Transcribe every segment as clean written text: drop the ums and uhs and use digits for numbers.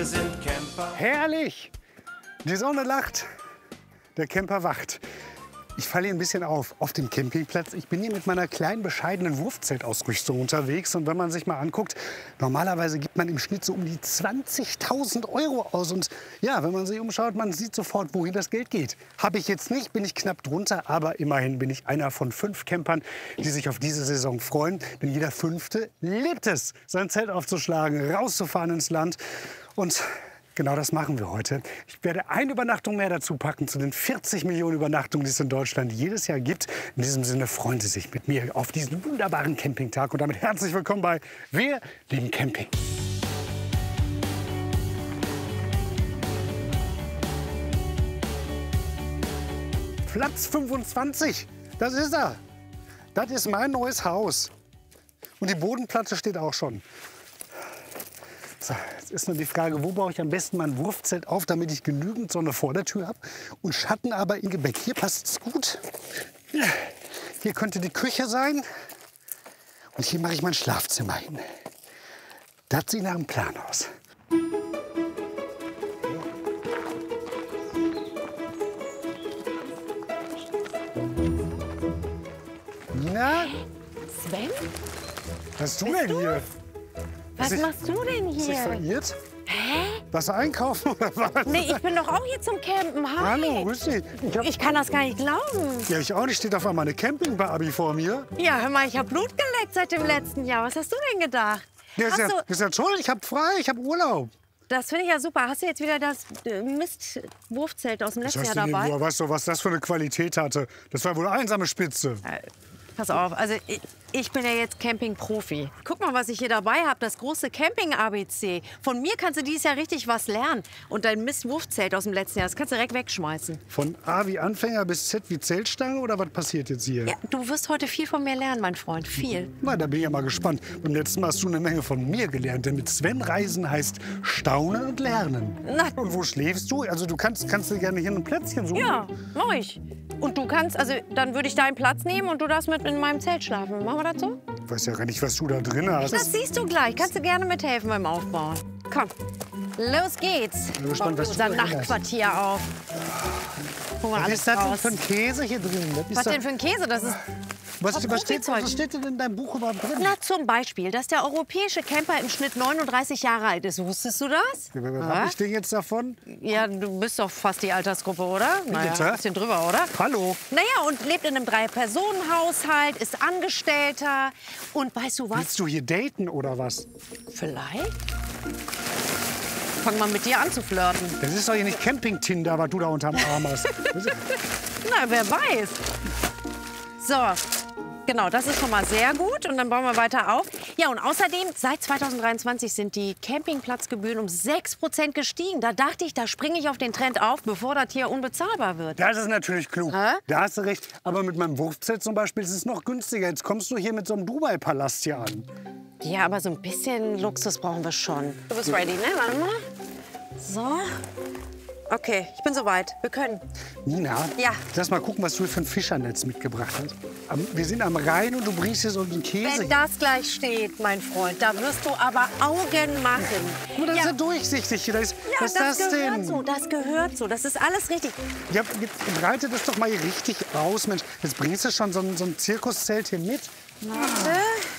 wir sind Camper. Herrlich! Die Sonne lacht, der Camper wacht. Ich falle hier ein bisschen auf dem Campingplatz. Ich bin hier mit meiner kleinen, bescheidenen Wurfzeltausrüstung unterwegs. Und wenn man sich mal anguckt, normalerweise gibt man im Schnitt so um die 20.000 € aus. Und ja, wenn man sich umschaut, man sieht sofort, wohin das Geld geht. Habe ich jetzt nicht, bin ich knapp drunter. Aber immerhin bin ich einer von 5 Campern, die sich auf diese Saison freuen. Denn jeder 5. liebt es, sein Zelt aufzuschlagen, rauszufahren ins Land. Und genau das machen wir heute. Ich werde eine Übernachtung mehr dazu packen zu den 40 Millionen Übernachtungen, die es in Deutschland jedes Jahr gibt. In diesem Sinne freuen Sie sich mit mir auf diesen wunderbaren Campingtag. Und damit herzlich willkommen bei Wir lieben Camping. Platz 25, das ist er. Das ist mein neues Haus. Und die Bodenplatte steht auch schon. So, jetzt ist nur die Frage, wo baue ich am besten mein Wurfzelt auf, damit ich genügend Sonne vor der Tür habe und Schatten aber in Gebäck. Hier passt es gut. Hier könnte die Küche sein. Und hier mache ich mein Schlafzimmer hin. Das sieht nach einem Plan aus. Na, Sven? was hast du denn hier? Was Ist- machst du denn Ist dich hier? verirrt? Hä? Was einkaufen oder was? Nee, ich bin doch auch hier zum Campen. Hi. Hallo, grüß dich. Ich kann das gar nicht glauben. Ja, ich auch nicht. Steht auf einmal eine Camping-Barbie vor mir. Ja, hör mal, ich habe Blut geleckt seit dem letzten Jahr. Was hast du denn gedacht? Ja, Hast du, ist ja toll. Ich habe frei. Ich habe Urlaub. das finde ich ja super. Hast du jetzt wieder das Mist-Wurfzelt aus dem letzten Jahr dabei? Weißt du, was das für eine Qualität hatte? Das war wohl einsame Spitze. Pass auf, also ich bin ja jetzt Camping-Profi. Guck mal, was ich hier dabei habe, das große Camping-ABC. Von mir kannst du dieses Jahr richtig was lernen. Und dein Mist-Wurfzelt aus dem letzten Jahr, das kannst du direkt wegschmeißen. Von A wie Anfänger bis Z wie Zeltstange oder was passiert jetzt hier? Ja, du wirst heute viel von mir lernen, mein Freund, viel. Na, da bin ich ja mal gespannt. Beim letzten Mal hast du eine Menge von mir gelernt. Denn mit Sven reisen heißt staunen und lernen. Na. Und wo schläfst du? Also du kannst dir gerne hier ein Plätzchen suchen. Ja, mach ich. Und du kannst, also dann würde ich deinen Platz nehmen und du darfst mit in meinem Zelt schlafen. Machen wir das so? Ich weiß ja gar nicht, was du da drin hast. Das siehst du gleich. Kannst du gerne mithelfen beim Aufbauen. Komm, los geht's. bin gespannt, was du Unser da drin hast. Nachtquartier auf. Guck mal, Was alles ist das denn raus. für ein Käse hier drin? Das ist Was doch- denn für ein Käse? Das ist was Profi-Zeug. steht denn in deinem Buch überhaupt drin? Na, zum Beispiel, dass der europäische Camper im Schnitt 39 Jahre alt ist. Wusstest du das? Was hab ich denn jetzt davon? Ja, du bist doch fast die Altersgruppe, oder? Naja, bitte? ein bisschen drüber, oder? Hallo? Naja, und lebt in einem 3-Personen-Haushalt, ist Angestellter. Und weißt du was? Willst du hier daten oder was? Vielleicht? Fang mal mit dir an zu flirten. Das ist doch hier nicht Camping-Tinder, was du da unterm Arm hast. Na, wer weiß. So, genau, das ist schon mal sehr gut. Und dann bauen wir weiter auf. Ja, und außerdem, seit 2023 sind die Campingplatzgebühren um 6% gestiegen. Da dachte ich, da springe ich auf den Trend auf, bevor das hier unbezahlbar wird. Das ist natürlich klug. Hä? Da hast du recht. Aber mit meinem Wurfzelt zum Beispiel ist es noch günstiger. Jetzt kommst du hier mit so einem Dubai-Palast hier an. Ja, aber so ein bisschen Luxus brauchen wir schon. Du bist ready, ne? Warte mal. So. Okay, ich bin soweit. Wir können. Nina, Ja. lass mal gucken, was du hier für ein Fischernetz mitgebracht hast. Wir sind am Rhein und du bringst hier so einen Käse. Wenn das gleich steht, mein Freund, da wirst du aber Augen machen. Guck mal, das ist ja durchsichtig hier. Was ist das gehört denn? so, das gehört so. Das ist alles richtig. Ja, jetzt breite das doch mal hier richtig aus, Mensch. Jetzt bringst du schon so ein Zirkuszelt hier mit. Warte.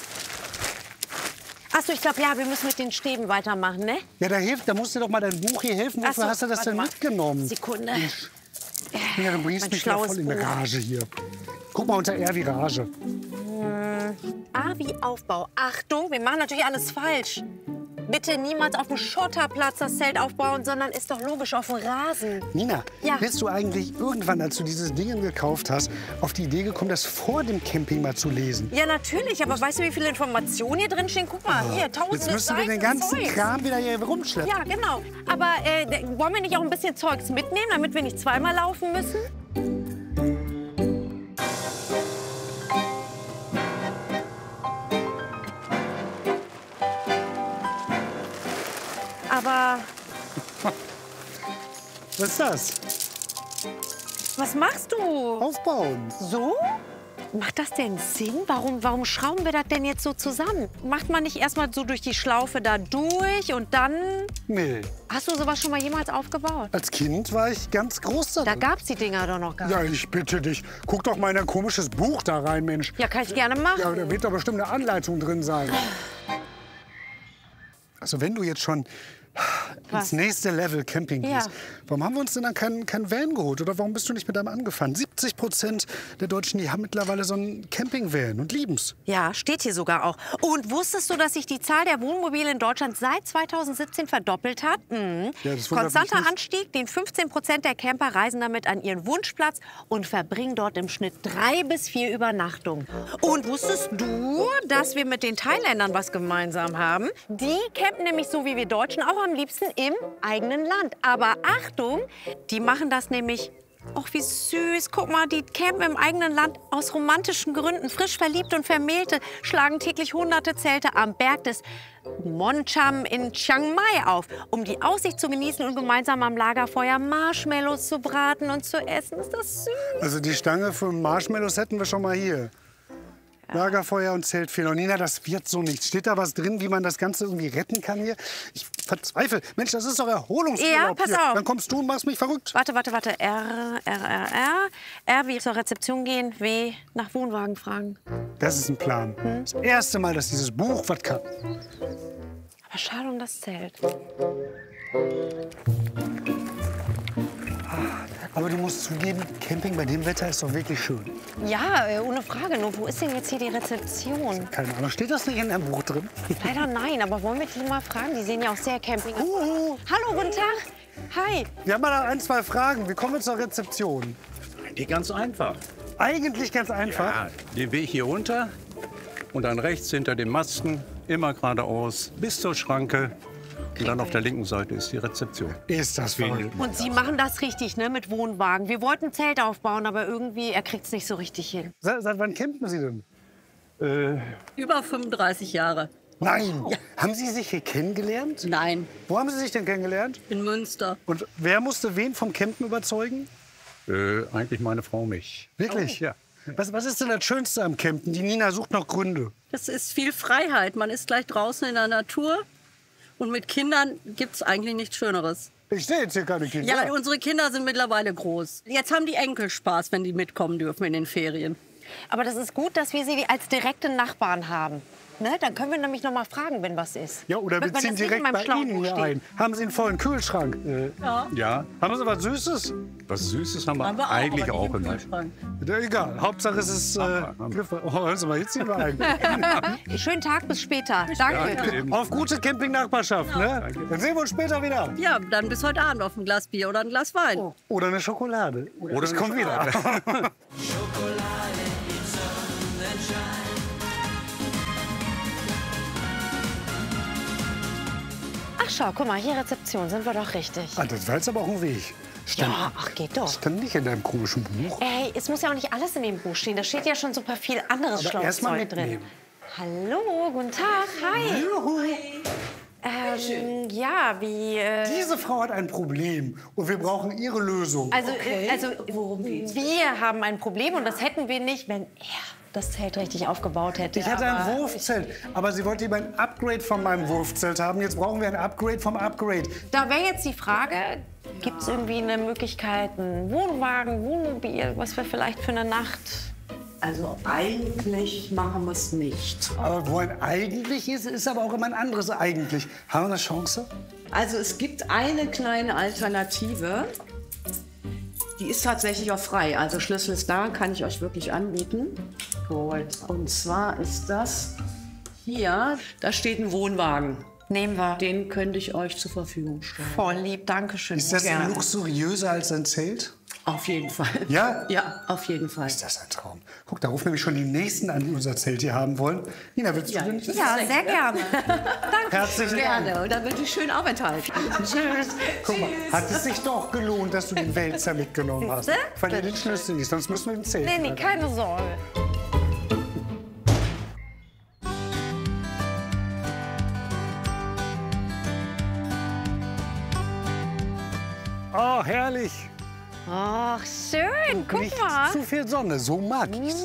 Achso, ich glaube, ja, wir müssen mit den Stäben weitermachen, ne? Ja, da musst du doch mal dein Buch hier helfen. Wofür Ach so, hast du das warte denn mal. mitgenommen? Sekunde. Ja, du bringst Mein mich ja schlaues voll in Buch. Rage hier. Guck mal unter R wie Rage. A wie Aufbau. Achtung, wir machen natürlich alles falsch. Bitte niemals auf dem Schotterplatz das Zelt aufbauen, sondern ist doch logisch auf dem Rasen. Nina, Ja. bist du eigentlich irgendwann, als du dieses Ding gekauft hast, auf die Idee gekommen, das vor dem Camping mal zu lesen? Ja, natürlich, aber weißt du, wie viele Informationen hier drin stehen? Guck mal, hier, tausende Jetzt müssen wir Seiten den ganzen Zeugs. Kram wieder hier rumschleppen. Ja, genau. Aber wollen wir nicht auch ein bisschen Zeugs mitnehmen, damit wir nicht zweimal laufen müssen? Aber Was ist das? was machst du? Aufbauen. So? Macht das denn Sinn? Warum schrauben wir das denn jetzt so zusammen? Macht man nicht erstmal so durch die Schlaufe da durch und dann... Nee. Hast du sowas schon mal jemals aufgebaut? Als Kind war ich ganz groß da Da drin. gab's die Dinger doch noch gar nicht. Ja, ich bitte dich. Guck doch mal in ein komisches Buch da rein, Mensch. Ja, kann ich gerne machen. Ja, da wird doch bestimmt eine Anleitung drin sein. Also wenn du jetzt schon ins nächste Level Camping gehst, Ja. warum haben wir uns denn dann kein Van geholt? Oder warum bist du nicht mit deinem angefahren? 70% der Deutschen, die haben mittlerweile so einen Campingvan und lieben's. Ja, steht hier sogar auch. Und wusstest du, dass sich die Zahl der Wohnmobile in Deutschland seit 2017 verdoppelt hat? Mhm. Ja, das wundert mich Konstanter nicht. Anstieg. Den 15% der Camper reisen damit an ihren Wunschplatz und verbringen dort im Schnitt 3 bis 4 Übernachtungen. Und wusstest du, dass wir mit den Thailändern was gemeinsam haben? Die campen nämlich so wie wir Deutschen auch am liebsten im eigenen Land. Aber Achtung, die machen das nämlich... Och, wie süß. Guck mal, die campen im eigenen Land aus romantischen Gründen. Frisch verliebt und Vermählte schlagen täglich hunderte Zelte am Berg des Moncham in Chiang Mai auf, um die Aussicht zu genießen und gemeinsam am Lagerfeuer Marshmallows zu braten und zu essen. Ist das süß? Also die Stange für Marshmallows hätten wir schon mal hier. Lagerfeuer und Zeltfehler. Nina, das wird so nicht. Steht da was drin, wie man das Ganze irgendwie retten kann hier? Ich verzweifle. Mensch, das ist doch Erholungsurlaub Ja, pass hier. auf. Dann kommst du und machst mich verrückt. Warte. R wie zur Rezeption gehen, W nach Wohnwagen fragen. Das ist ein Plan. Das erste Mal, dass dieses Buch was kann. Aber schade um das Zelt. Aber du musst zugeben, Camping bei dem Wetter ist doch wirklich schön. Ja, ohne Frage. Nur wo ist denn jetzt hier die Rezeption? Keine Ahnung, steht das nicht in deinem Buch drin? Leider nein, aber wollen wir die mal fragen? Die sehen ja auch sehr Camping aus. Hallo, guten Tag. Hi. Wir haben mal noch 1, 2 Fragen. Wie kommen wir zur Rezeption? Eigentlich ganz einfach. Eigentlich ganz einfach. Ja, den Weg hier runter und dann rechts hinter dem Masten, immer geradeaus bis zur Schranke. Und dann auf der linken Seite ist die Rezeption. Ist das verrückt. Und Sie machen das richtig, ne, mit Wohnwagen. Wir wollten ein Zelt aufbauen, aber irgendwie, er kriegt es nicht so richtig hin. Seit wann campen Sie denn? Über 35 Jahre. Nein. Haben Sie sich hier kennengelernt? Nein, Wo haben Sie sich denn kennengelernt? in Münster. Und wer musste wen vom Campen überzeugen? Eigentlich meine Frau mich. Wirklich? Ja. Was ist denn das Schönste am Campen? Die Nina sucht noch Gründe. Das ist viel Freiheit. Man ist gleich draußen in der Natur. Und mit Kindern gibt es eigentlich nichts Schöneres. Ich sehe jetzt hier keine Kinder. Ja, unsere Kinder sind mittlerweile groß. Jetzt haben die Enkel Spaß, wenn die mitkommen dürfen in den Ferien. Aber das ist gut, dass wir Sie als direkte Nachbarn haben. Ne? Dann können wir nämlich noch mal fragen, wenn was ist. Ja, oder wir Wenn das ziehen nicht in direkt meinem bei schlauen Ihnen Buch hier steht. ein. Haben Sie einen vollen Kühlschrank? Ja, Haben Sie was Süßes? was Süßes haben wir Haben wir eigentlich aber auch nicht im immer. Kühlschrank. Ja, egal. Hauptsache es ist... oh, hören Sie mal, jetzt ziehen wir ein. Schönen Tag, bis später. Danke. Auf gute Camping-Nachbarschaft, ne? Dann sehen wir uns später wieder. Ja, dann bis heute Abend auf ein Glas Bier oder ein Glas Wein. Oder eine Schokolade. Oder es eine kommt wieder. Ach schau, guck mal, hier Rezeption, sind wir doch richtig. Ah, das war jetzt aber auch ein Weg. Ja, ach geht doch. Stand nicht in deinem komischen Buch. Ey, es muss ja auch nicht alles in dem Buch stehen. Da steht ja schon super viel anderes Aber schlaues erst mal Zeug drin. mitnehmen. Hallo, guten Tag, hi. Ja, wie... Diese Frau hat ein Problem und wir brauchen ihre Lösung. Also, wir haben ein Problem und das hätten wir nicht, wenn er das Zelt richtig aufgebaut hätte. Ich hatte Aber- ein Wurfzelt, aber sie wollte lieber ein Upgrade von meinem Wurfzelt haben. Jetzt brauchen wir ein Upgrade vom Upgrade. Da wäre jetzt die Frage, gibt es irgendwie eine Möglichkeit, ein Wohnwagen, Wohnmobil, was wir vielleicht für eine Nacht... Also eigentlich machen wir es nicht. Aber wo ein eigentlich ist, ist aber auch immer ein anderes eigentlich. Haben wir eine Chance? Also es gibt eine kleine Alternative. Die ist tatsächlich auch frei. Also Schlüssel ist da, kann ich euch wirklich anbieten. Gut. Und zwar ist das hier, da steht ein Wohnwagen. Nehmen wir. Den könnte ich euch zur Verfügung stellen. Voll lieb, danke schön. Ist das Gerne. luxuriöser als ein Zelt? Auf jeden Fall. Ja? Ja, auf jeden Fall. Ist das ein Traum? Guck, da rufen nämlich schon die Nächsten an, die unser Zelt hier haben wollen. Nina, willst du denn? Ja, sehr gerne. Herzlichen Dank. Gerne. Und dann wünsche ich schönen Aufenthalt. Tschüss. Guck mal, hat es sich doch gelohnt, dass du den Wälzer mitgenommen hast. Siehste? Verlier den Schlüssel nicht, sonst müssen wir im Zelt. Nee, nee, keine Sorge. Oh, herrlich. Ach, schön. Guck Nicht mal. zu viel Sonne, so mag ich's.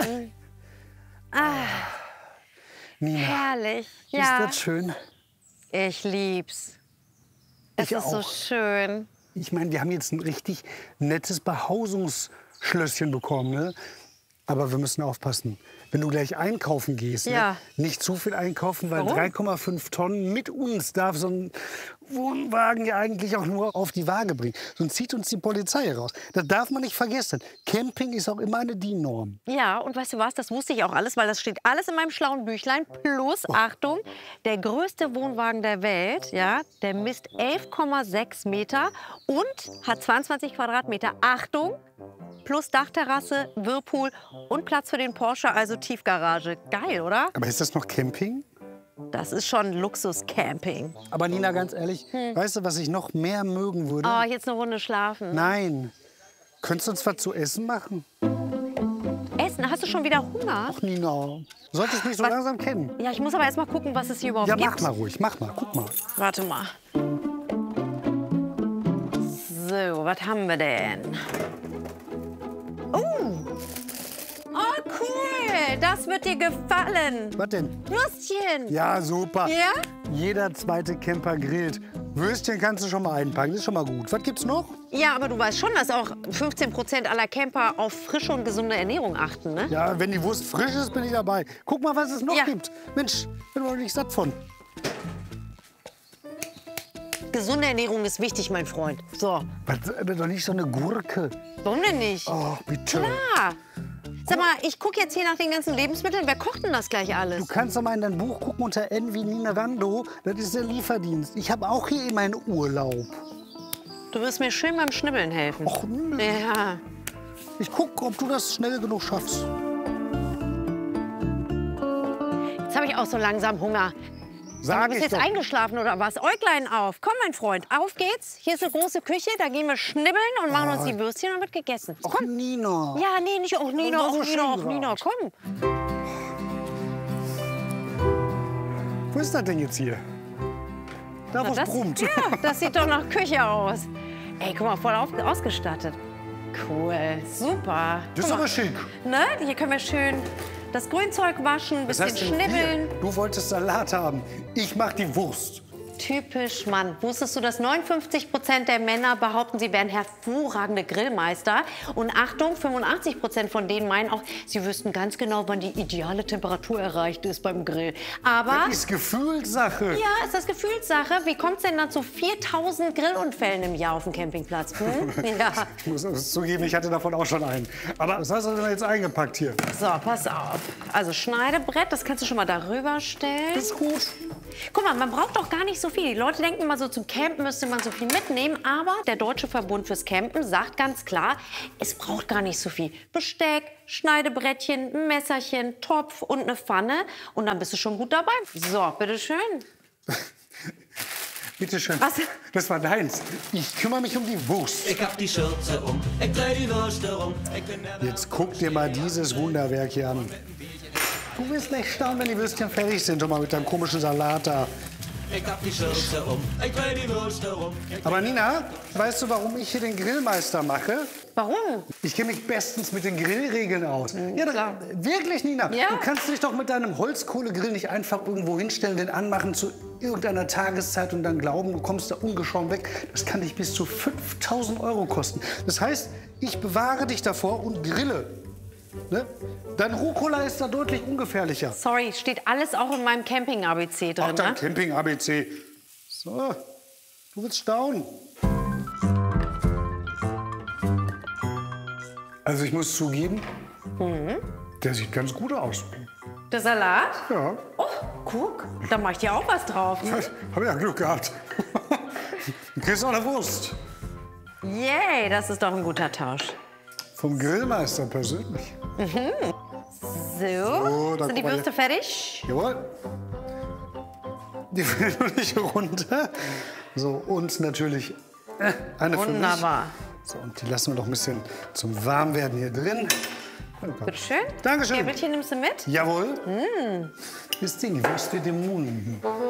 Nina, Herrlich. ist Ja, das schön? ich lieb's. Es Ich ist so auch. schön. Ich meine, wir haben jetzt ein richtig nettes Behausungsschlösschen bekommen, ne? Aber wir müssen aufpassen. Wenn du gleich einkaufen gehst, Ja. ne? Nicht zu viel einkaufen, weil Warum? 3,5 Tonnen mit uns darf so ein Wohnwagen ja eigentlich auch nur auf die Waage bringen. Sonst zieht uns die Polizei raus. Das darf man nicht vergessen. Camping ist auch immer eine DIN-Norm. Ja, und weißt du was, das wusste ich auch alles, weil das steht alles in meinem schlauen Büchlein. Plus, Achtung, der größte Wohnwagen der Welt, ja, der misst 11,6 Meter und hat 22 Quadratmeter. Achtung, plus Dachterrasse, Whirlpool und Platz für den Porsche, also Tiefgarage. Geil, oder? Aber ist das noch Camping? Das ist schon Luxus-Camping. Aber Nina, ganz ehrlich, weißt du, was ich noch mehr mögen würde? Oh, jetzt eine Runde schlafen. Nein. Könntest du uns was zu essen machen? Essen, hast du schon wieder Hunger? Ach, Nina, solltest mich so Was? langsam kennen. Ja, ich muss aber erst mal gucken, was es hier überhaupt Ja, gibt. mach mal ruhig, mach mal, guck mal. Warte mal. So, was haben wir denn? Oh, cool. Das wird dir gefallen. Was denn? Würstchen. Ja, super. Ja? Jeder zweite Camper grillt. Würstchen kannst du schon mal einpacken, das ist schon mal gut. Was gibt's noch? Ja, aber du weißt schon, dass auch 15% aller Camper auf frische und gesunde Ernährung achten, ne? Ja, wenn die Wurst frisch ist, bin ich dabei. Guck mal, was es noch Ja. gibt. Mensch, bin doch nicht satt von. Gesunde Ernährung ist wichtig, mein Freund. So, Was, doch nicht so eine Gurke. warum denn nicht? Oh, bitte. Klar. Sag mal, ich gucke jetzt hier nach den ganzen Lebensmitteln. Wer kocht denn das gleich Du alles? kannst doch mal in dein Buch gucken unter N wie Ninerando. Das ist der Lieferdienst. Ich habe auch hier immer einen Urlaub. Du wirst mir schön beim Schnibbeln helfen. Och, nö. Ja. Ich guck, ob du das schnell genug schaffst. Jetzt habe ich auch so langsam Hunger. Du Sag bist ich jetzt doch. eingeschlafen oder was? Äuglein auf. Komm, mein Freund, auf geht's. Hier ist eine große Küche, da gehen wir schnibbeln und machen uns die Würstchen und dann wird gegessen. Och, Nina. Ja, nee, nicht auch Nina, Das auch war so Nina, auch schön Nina, gerade. komm. Wo ist das denn jetzt hier? Da, wo es Das, brummt. ja, das sieht doch nach Küche aus. Ey, guck mal, voll ausgestattet. Cool, super. Das ist Guck mal, aber schick. ne? Hier können wir schön das Grünzeug waschen, ein Was bisschen heißt denn schnibbeln. wir? Du wolltest Salat haben. Ich mach die Wurst. Typisch Mann. Wusstest du, dass 59% der Männer behaupten, sie wären hervorragende Grillmeister? Und Achtung, 85% von denen meinen auch, sie wüssten ganz genau, wann die ideale Temperatur erreicht ist beim Grill. Aber, Das ist Gefühlssache. ja, ist das Gefühlssache. Wie kommt es denn dann zu 4000 Grillunfällen im Jahr auf dem Campingplatz? Hm? Ja. Ich muss es zugeben, ich hatte davon auch schon einen. Aber was hast du denn jetzt eingepackt hier? So, pass auf. Also Schneidebrett, das kannst du schon mal darüber stellen. Das ist gut. Guck mal, man braucht doch gar nicht so viel. Die Leute denken immer so, zum Campen müsste man so viel mitnehmen. Aber der Deutsche Verbund fürs Campen sagt ganz klar, es braucht gar nicht so viel. Besteck, Schneidebrettchen, ein Messerchen, Topf und eine Pfanne. Und dann bist du schon gut dabei. So, bitteschön. Bitte schön. Was? Das war deins. Ich kümmere mich um die Wurst. Ik heb die Schürze um, ik draai die Würste rum. Ik bin der Jetzt guck dir mal dieses Wunderwerk hier an. Du wirst nicht staunen, wenn die Würstchen fertig sind. Schon mal mit deinem komischen Salat da. Ik heb die Schürze um, ik draai die Würste rum. Aber Nina, weißt du, warum ich hier den Grillmeister mache? Warum? Ich kenne mich bestens mit den Grillregeln aus. Ja, klar. Wirklich, Nina? Ja. Du kannst dich doch mit deinem Holzkohlegrill nicht einfach irgendwo hinstellen, den anmachen zu irgendeiner Tageszeit und dann glauben, du kommst da ungeschoren weg. Das kann dich bis zu 5.000 € kosten. Das heißt, ich bewahre dich davor und grille. Ne? Dein Rucola ist da deutlich ungefährlicher. Sorry, steht alles auch in meinem Camping-ABC Ach, drin, dein ne? Camping-ABC. So, du willst staunen. Also ich muss zugeben, der sieht ganz gut aus. Der Salat? Ja, Oh, guck, da mach ich dir auch was drauf. habe ja Glück gehabt. Du kriegst auch eine Wurst. Yay, das ist doch ein guter Tausch. Vom Grillmeister persönlich. So, da sind die guck mal Würste fertig? Jawohl. Die fällt noch nicht runter. So, und natürlich eine für mich. Wunderbar. So, und die lassen wir noch ein bisschen zum Warmwerden hier drin. Bitte schön. Dankeschön. Gäbelchen nimmst du mit? Jawohl. Ist die Würste dem Mund.